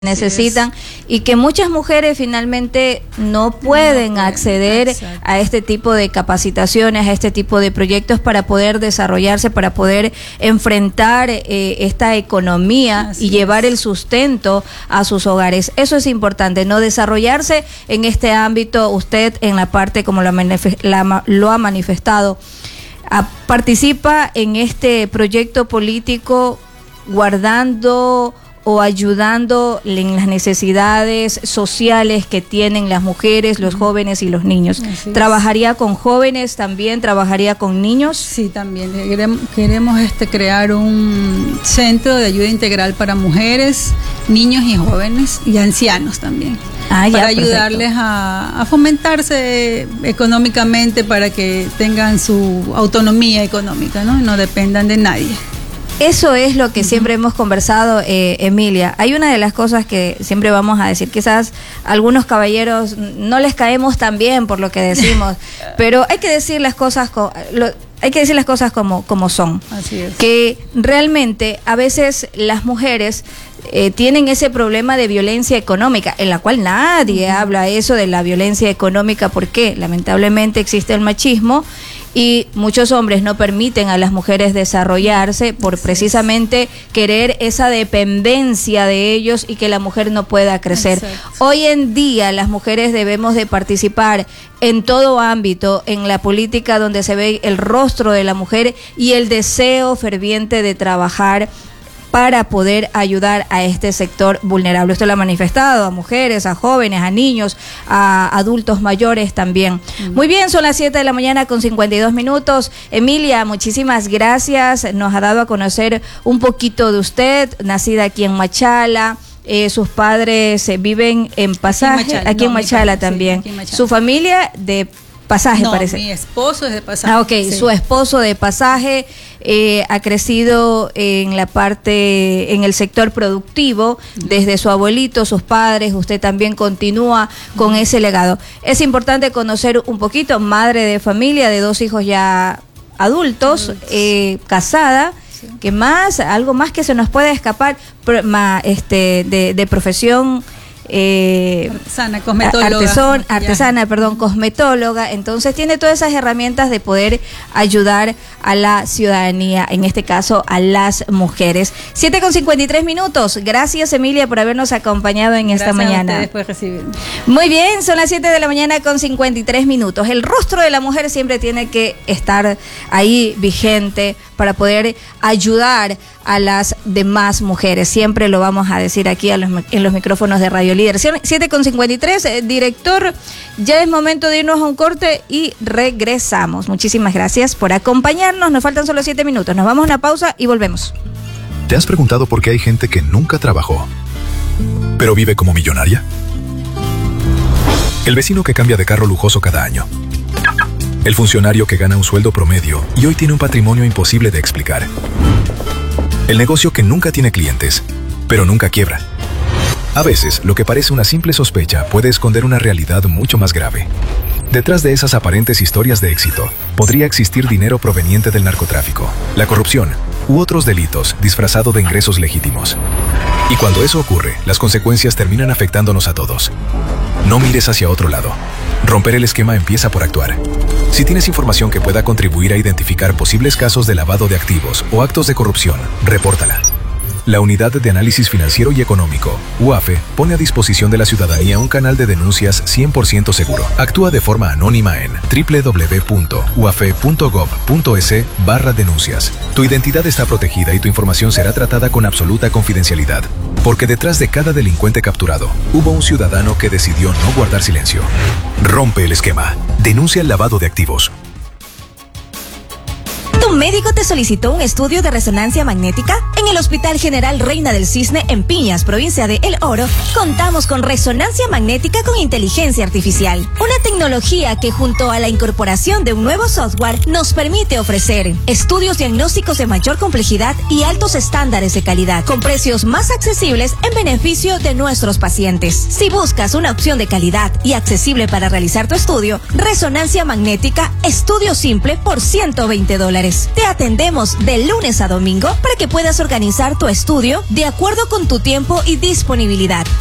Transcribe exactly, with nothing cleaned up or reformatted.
necesitan y que muchas mujeres finalmente no pueden no, acceder exacto. a este tipo de capacitaciones, a este tipo de proyectos para poder desarrollarse, para poder enfrentar eh, esta economía Así y llevar es. el sustento a sus hogares. Eso es importante, no desarrollarse en este ámbito. Usted en la parte como lo, la, lo ha manifestado, a, participa en este proyecto político guardando o ayudando en las necesidades sociales que tienen las mujeres, los jóvenes y los niños. ¿Trabajaría con jóvenes también? ¿Trabajaría con niños? Sí, también. Queremos, queremos este, crear un centro de ayuda integral para mujeres, niños y jóvenes y ancianos también. Ah, ya, para ayudarles a, a fomentarse económicamente para que tengan su autonomía económica, ¿no? Y no dependan de nadie. Eso es lo que uh-huh. siempre hemos conversado, eh, Emilia. Hay una de las cosas que siempre vamos a decir, quizás a algunos caballeros no les caemos tan bien por lo que decimos, pero hay que decir las cosas co- lo, hay que decir las cosas como, como son. Así es. Que realmente a veces las mujeres eh, tienen ese problema de violencia económica, en la cual nadie uh-huh. habla eso de la violencia económica, porque lamentablemente existe el machismo y muchos hombres no permiten a las mujeres desarrollarse por precisamente querer esa dependencia de ellos y que la mujer no pueda crecer. Exacto. Hoy en día las mujeres debemos de participar en todo ámbito, en la política donde se ve el rostro de la mujer y el deseo ferviente de trabajar para poder ayudar a este sector vulnerable. Esto lo ha manifestado a mujeres, a jóvenes, a niños, a adultos mayores también. Uh-huh. Muy bien, son las siete de la mañana con cincuenta y dos minutos. Emilia, muchísimas gracias. Nos ha dado a conocer un poquito de usted, nacida aquí en Machala. Eh, sus padres eh, viven en Pasaje, aquí en Machala, aquí no, en Machala también. Sí, aquí en Machala. Su familia de Pasaje, no, parece. Mi esposo es de Pasaje. Ah, ok, sí. Su esposo de Pasaje eh, ha crecido en la parte, en el sector productivo, uh-huh. desde su abuelito, sus padres, usted también continúa con uh-huh. ese legado. Es importante conocer un poquito, madre de familia, de dos hijos ya adultos, adultos. Eh, casada. Sí. ¿Qué más? Algo más que se nos puede escapar, este, de, de profesión. Eh, artesana, cosmetóloga. Artesón, artesana, perdón, cosmetóloga. Entonces tiene todas esas herramientas de poder ayudar a la ciudadanía, en este caso a las mujeres. siete con cincuenta y tres minutos. Gracias, Emilia, por habernos acompañado en Gracias esta mañana. A ustedes por recibirme. Muy bien, son las siete de la mañana con cincuenta y tres minutos. El rostro de la mujer siempre tiene que estar ahí vigente para poder ayudar a las demás mujeres. Siempre lo vamos a decir aquí a los, en los micrófonos de Radio Líder. siete con cincuenta y tres, eh, director, ya es momento de irnos a un corte y regresamos. Muchísimas gracias por acompañarnos. Nos faltan solo siete minutos. Nos vamos a una pausa y volvemos. ¿Te has preguntado por qué hay gente que nunca trabajó, pero vive como millonaria? El vecino que cambia de carro lujoso cada año. El funcionario que gana un sueldo promedio y hoy tiene un patrimonio imposible de explicar. El negocio que nunca tiene clientes, pero nunca quiebra. A veces, lo que parece una simple sospecha puede esconder una realidad mucho más grave. Detrás de esas aparentes historias de éxito, podría existir dinero proveniente del narcotráfico, la corrupción u otros delitos disfrazado de ingresos legítimos. Y cuando eso ocurre, las consecuencias terminan afectándonos a todos. No mires hacia otro lado. Romper el esquema empieza por actuar. Si tienes información que pueda contribuir a identificar posibles casos de lavado de activos o actos de corrupción, repórtala. La Unidad de Análisis Financiero y Económico, U A F E, pone a disposición de la ciudadanía un canal de denuncias cien por ciento seguro. Actúa de forma anónima en doble u doble u doble u punto u a f e punto gov punto es barra denuncias. Tu identidad está protegida y tu información será tratada con absoluta confidencialidad. Porque detrás de cada delincuente capturado, hubo un ciudadano que decidió no guardar silencio. Rompe el esquema. Denuncia el lavado de activos. ¿Tu médico te solicitó un estudio de resonancia magnética? En el Hospital General Reina del Cisne, en Piñas, provincia de El Oro, contamos con resonancia magnética con inteligencia artificial. Una tecnología que, junto a la incorporación de un nuevo software, nos permite ofrecer estudios diagnósticos de mayor complejidad y altos estándares de calidad, con precios más accesibles en beneficio de nuestros pacientes. Si buscas una opción de calidad y accesible para realizar tu estudio, resonancia magnética, estudio simple por ciento veinte dólares. Te atendemos de lunes a domingo para que puedas organizar tu estudio de acuerdo con tu tiempo y disponibilidad.